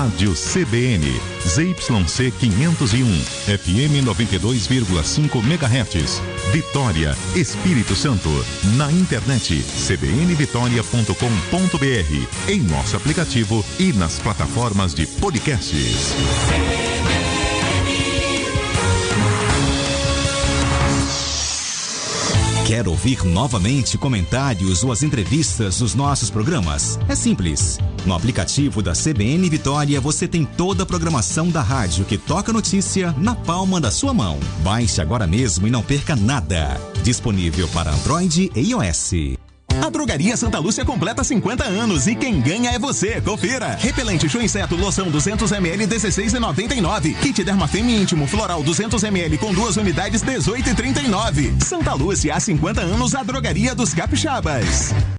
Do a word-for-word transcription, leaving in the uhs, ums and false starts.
Rádio C B N, Z Y C quinhentos e um, F M noventa e dois vírgula cinco megahertz, Vitória, Espírito Santo. Na internet, c b n vitória ponto com ponto b r, em nosso aplicativo e nas plataformas de podcasts. Quer ouvir novamente comentários ou as entrevistas dos nossos programas? É simples. No aplicativo da C B N Vitória você tem toda a programação da rádio que toca notícia na palma da sua mão. Baixe agora mesmo e não perca nada. Disponível para Android e iOS. A Drogaria Santa Lúcia completa cinquenta anos e quem ganha é você. Confira. Repelente Show Inseto Loção duzentos mililitros dezesseis reais e noventa e nove. Kit Dermafem íntimo Floral duzentos mililitros com duas unidades dezoito reais e trinta e nove. Santa Lúcia, há cinquenta anos, a Drogaria dos Capixabas.